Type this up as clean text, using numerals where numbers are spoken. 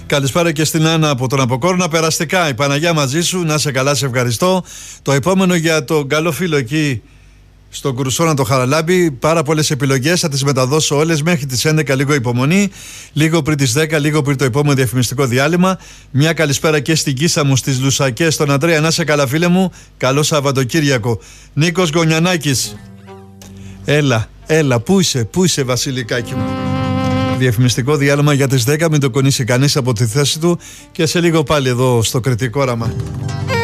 Καλησπέρα και στην Άννα από τον Αποκόρνα. Περαστικά, η Παναγιά μαζί σου, να σε καλά, σε ευχαριστώ. Το επόμενο για τον καλό φίλο εκεί στον Κουρουσόνα το Χαραλάμπι. Πάρα πολλές επιλογές, θα τις μεταδώσω όλες μέχρι τις 11. Λίγο υπομονή, λίγο πριν τις 10, λίγο πριν το επόμενο διαφημιστικό διάλειμμα. Μια καλησπέρα και στην Κίσα μου, στις Λουσακές, στον Αντρέα. Να σε καλά, φίλε μου. Καλό Σαββατοκύριακο. Νίκος Γωνιανάκης. Έλα, πού είσαι, Βασιλικάκι μου. Διαφημιστικό διάλειμμα για τις 10. Μην το κονίσει κανείς από τη θέση του. Και σε λίγο πάλι εδώ στο Κρητικό Όραμα.